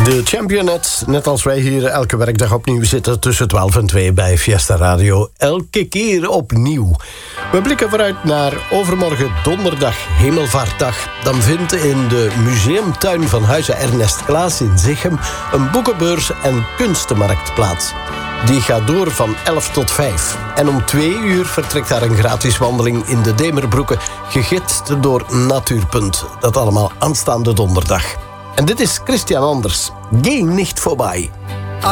De Championettes, net als wij hier elke werkdag opnieuw zitten tussen 12 en 2 bij Fiesta Radio. Elke keer opnieuw. We blikken vooruit naar overmorgen donderdag, Hemelvaartdag. Dan vindt in de museumtuin van Huize Ernest Klaas in Zichem een boekenbeurs en kunstenmarkt plaats. Die gaat door van 11 tot 5. En om 2 uur vertrekt daar een gratis wandeling in de Demerbroeken, gegidst door Natuurpunt. Dat allemaal aanstaande donderdag. En dit is Christian Anders. Geh nicht vorbei.